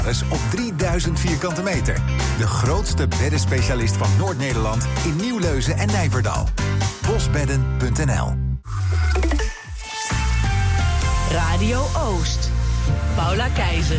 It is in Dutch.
op 3000 vierkante meter. De grootste beddenspecialist van Noord-Nederland in Nieuwleuzen en Nijverdal. Bosbedden.nl. Radio Oost. Paula Keizer.